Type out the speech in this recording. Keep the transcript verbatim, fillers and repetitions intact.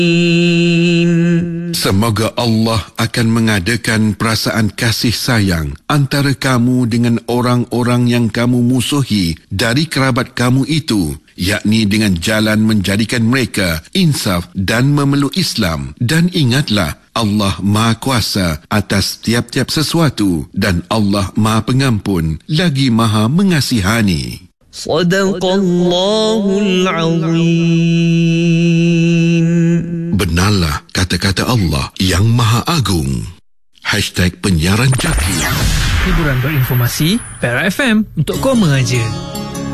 Semoga Allah akan mengadakan perasaan kasih sayang antara kamu dengan orang-orang yang kamu musuhi dari kerabat kamu itu, yakni dengan jalan menjadikan mereka insaf dan memeluk Islam. Dan ingatlah, Allah Maha Kuasa atas tiap-tiap sesuatu dan Allah Maha Pengampun lagi Maha Mengasihani. Sadaqallahul Azim. Benarlah kata-kata Allah yang Maha Agung. Hashtag Penyiaran Jaki. Hiburan berinformasi, Perak F M untuk kau mengaja.